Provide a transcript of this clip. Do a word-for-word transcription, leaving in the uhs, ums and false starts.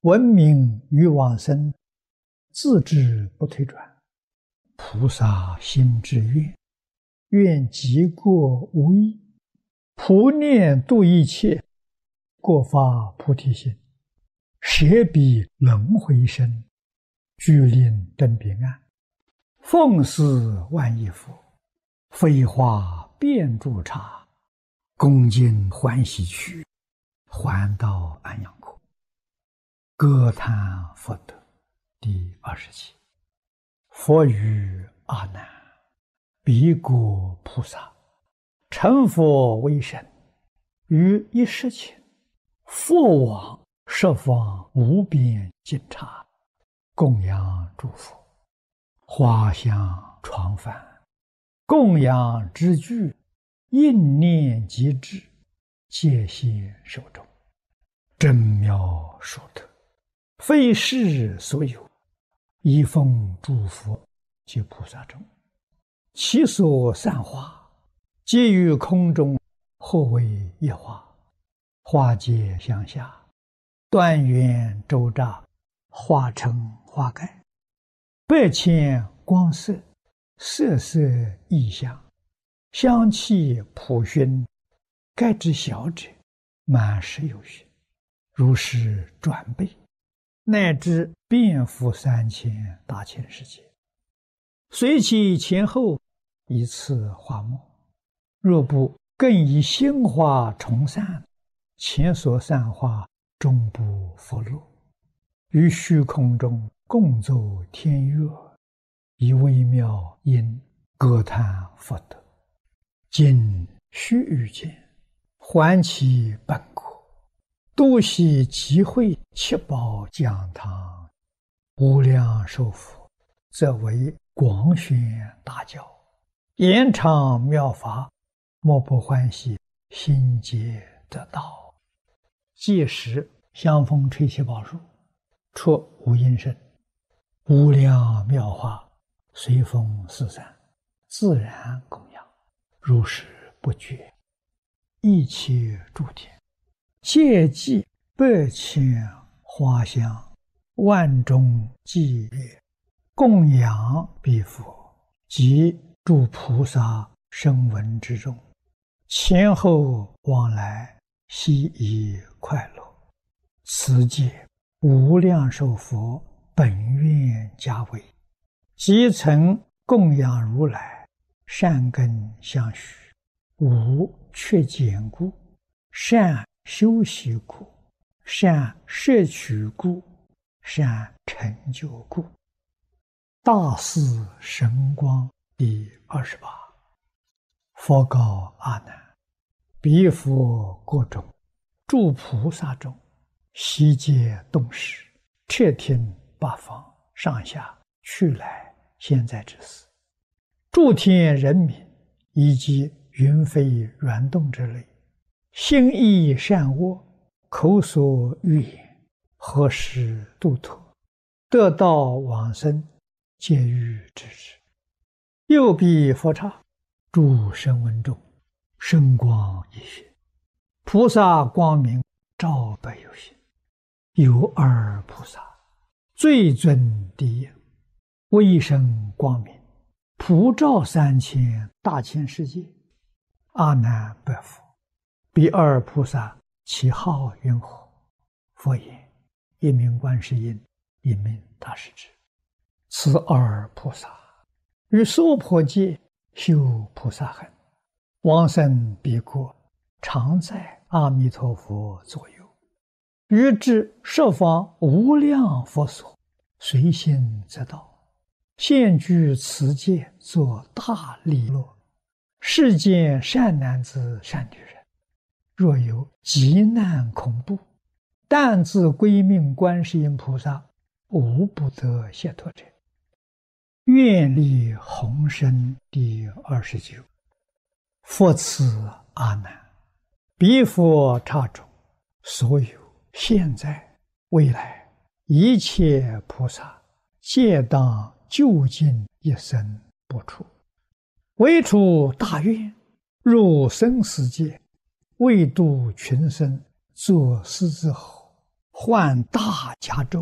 闻名于往生，自知不退转。菩萨心之愿，愿极过无益，普念度一切，过发菩提心，舍彼轮回身，具令登彼岸。奉事万亿佛，飞花遍诸刹，恭敬欢喜去，还到安阳国。歌叹佛德第二十七。佛语阿难：彼国菩萨成佛为身，于一时前，佛往十方无边尽刹，供养诸佛，花香床幡，供养之具，应念即至，戒现手中，真妙殊特，非世所有，一奉诸佛及菩萨中，其所散花，皆于空中，或为一花，花皆相下，端圆周匝，化成花盖，百千光色，色色异香，香气普熏，盖之小者，满十有余，如是转倍，乃至遍覆三千大千世界。随其前后，以次花末，若不更以新花重散，前所散花终不复落。于虚空中共奏天乐，以微妙音歌叹佛德。今须臾间，还其本国，多悉集会七宝讲堂，无量寿佛，则为广宣大教，延长妙法，莫不欢喜，心皆得道。届时香风吹七宝树，出无音声，无量妙法随风四散，自然供养，如是不绝。一切诸天皆祭百千花香，万众伎乐，供养彼佛及诸菩萨声闻之中，前后往来，悉以快乐。此界无量寿佛本愿家为，即曾供养如来，善根相续，无缺减故，善修习故，善摄取故，善成就故。大士神光第二十八。佛告阿难：彼佛国中，诸菩萨中，悉皆动识，彻听八方上下去来现在之事，诸天人民以及云飞软动之类，心意善恶，口所欲言，何时度脱，得道往生，皆欲知之。又彼佛刹，诸声闻中，声光一现，菩萨光明照百有心。有二菩萨，最尊第一，威声光明，普照三千大千世界。阿难白佛：彼二菩萨其号云何？佛言：一名观世音，一名大势至。此二菩萨于娑婆界修菩萨行，往生彼国，常在阿弥陀佛左右，于至十方无量佛所，随心则到，现居此界，作大利乐。世间善男子善女人，若有急难恐怖，但自归命观世音菩萨，无不得解脱者。愿力宏深第二十九。佛赐阿难：彼佛刹中，所有现在未来一切菩萨，皆当究竟一生不出，唯出大愿，入生死界，为度群生，作狮子吼， 换大甲胄，